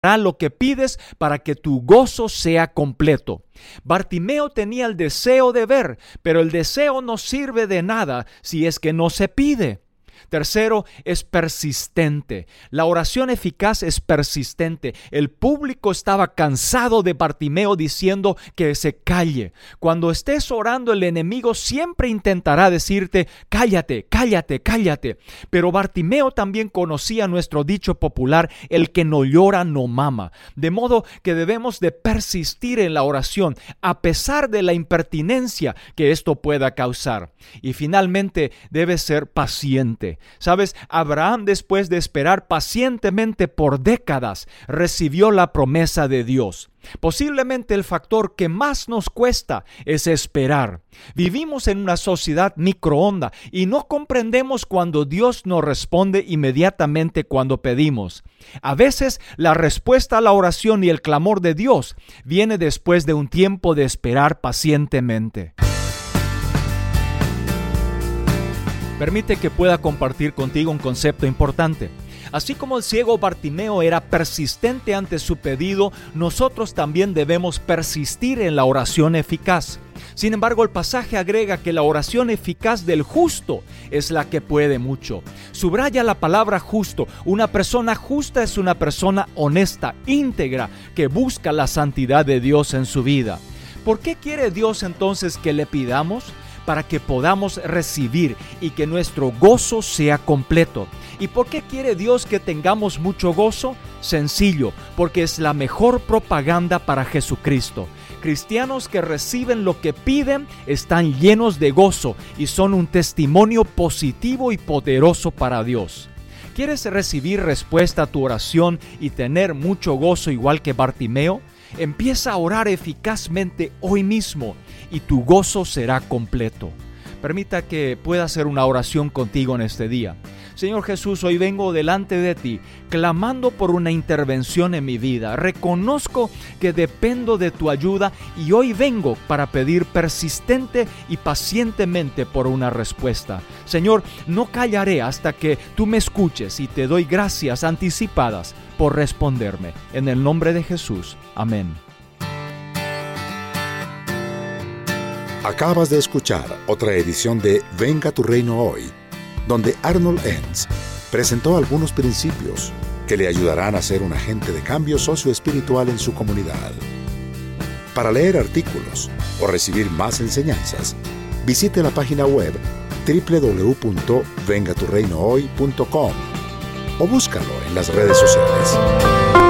lo que pides para que tu gozo sea completo. Bartimeo tenía el deseo de ver, pero el deseo no sirve de nada si es que no se pide. Tercero, es persistente. La oración eficaz es persistente. El público estaba cansado de Bartimeo diciendo que se calle. Cuando estés orando, el enemigo siempre intentará decirte, cállate, cállate, cállate. Pero Bartimeo también conocía nuestro dicho popular, el que no llora no mama. De modo que debemos de persistir en la oración, a pesar de la impertinencia que esto pueda causar. Y finalmente, debes ser paciente. ¿Sabes? Abraham, después de esperar pacientemente por décadas, recibió la promesa de Dios. Posiblemente el factor que más nos cuesta es esperar. Vivimos en una sociedad microonda y no comprendemos cuando Dios nos responde inmediatamente cuando pedimos. A veces la respuesta a la oración y el clamor de Dios viene después de un tiempo de esperar pacientemente. Permite que pueda compartir contigo un concepto importante. Así como el ciego Bartimeo era persistente ante su pedido, nosotros también debemos persistir en la oración eficaz. Sin embargo, el pasaje agrega que la oración eficaz del justo es la que puede mucho. Subraya la palabra justo. Una persona justa es una persona honesta, íntegra, que busca la santidad de Dios en su vida. ¿Por qué quiere Dios entonces que le pidamos? Para que podamos recibir y que nuestro gozo sea completo. ¿Y por qué quiere Dios que tengamos mucho gozo? Sencillo, porque es la mejor propaganda para Jesucristo. Cristianos que reciben lo que piden están llenos de gozo y son un testimonio positivo y poderoso para Dios. ¿Quieres recibir respuesta a tu oración y tener mucho gozo igual que Bartimeo? Empieza a orar eficazmente hoy mismo y tu gozo será completo. Permita que pueda hacer una oración contigo en este día. Señor Jesús, hoy vengo delante de ti, clamando por una intervención en mi vida. Reconozco que dependo de tu ayuda y hoy vengo para pedir persistente y pacientemente por una respuesta. Señor, no callaré hasta que tú me escuches y te doy gracias anticipadas por responderme. En el nombre de Jesús. Amén. Acabas de escuchar otra edición de Venga tu Reino Hoy, donde Arnold Enns presentó algunos principios que le ayudarán a ser un agente de cambio socioespiritual en su comunidad. Para leer artículos o recibir más enseñanzas, visite la página web www.vengaturreinohoy.com o búscalo en las redes sociales.